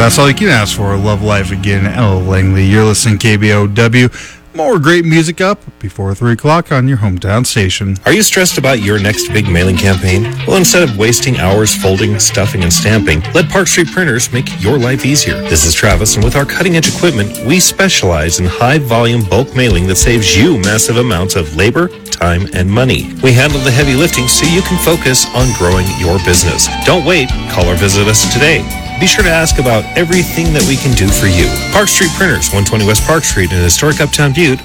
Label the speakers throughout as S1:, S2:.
S1: That's all you can ask for. Love Life again. Ella Langley. You're listening to KBOW. More great music up before 3 o'clock on your hometown station.
S2: Are you stressed about your next big mailing campaign? Well, instead of wasting hours folding, stuffing, and stamping, let Park Street Printers make your life easier. This is Travis, and with our cutting-edge equipment, we specialize in high-volume bulk mailing that saves you massive amounts of labor, time, and money. We handle the heavy lifting so you can focus on growing your business. Don't wait. Call or visit us today. Be sure to ask about everything that we can do for you. Park Street Printers, 120 West Park Street in historic Uptown Butte,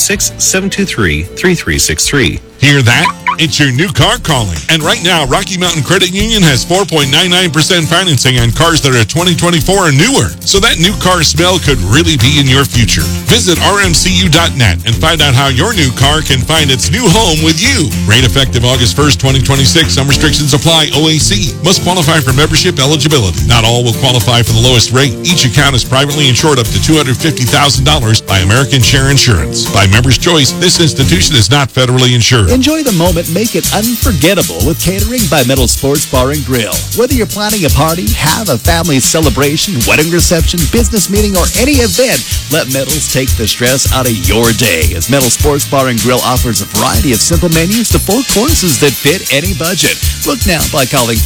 S2: 406-723-3363.
S3: Hear that? It's your new car calling. And right now, Rocky Mountain Credit Union has 4.99% financing on cars that are 2024 or newer. So that new car smell could really be in your future. Visit rmcu.net and find out how your new car can find its new home with you. Rate effective August 1st, 2026. Some restrictions apply. OAC. Must qualify for membership eligibility. Not all will qualify for the lowest rate. Each account is privately insured up to $250,000 by American Share Insurance. By Member's Choice, this institution is not federally insured.
S4: Enjoy the moment, make it unforgettable with catering by Metal Sports Bar and Grill. Whether you're planning a party, have a family celebration, wedding reception, business meeting, or any event, let Metals take the stress out of your day, as Metal Sports Bar and Grill offers a variety of simple menus to 4 courses that fit any budget. Book now by calling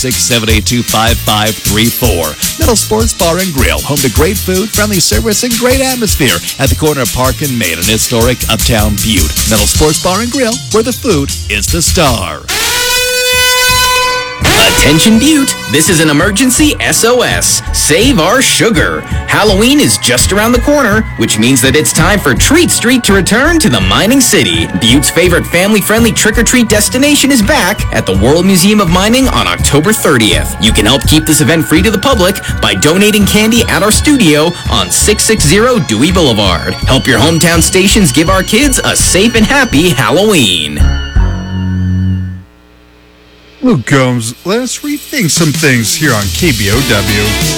S4: 406-782-5534. Metal Sports Bar and Grill, home to great food, friendly service, and great atmosphere at the corner of Park and Main in historic Uptown Butte. Metal Sports Bar and Grill, where the food is the star.
S5: Attention Butte, this is an emergency SOS. Save our sugar. Halloween is just around the corner, which means that it's time for Treat Street to return to the mining city. Butte's favorite family-friendly trick-or-treat destination is back at the World Museum of Mining on October 30th. You can help keep this event free to the public by donating candy at our studio on 660 Dewey Boulevard. Help your hometown stations give our kids a safe and happy Halloween.
S1: Luke Combs, let us rethink some things here on KBOW.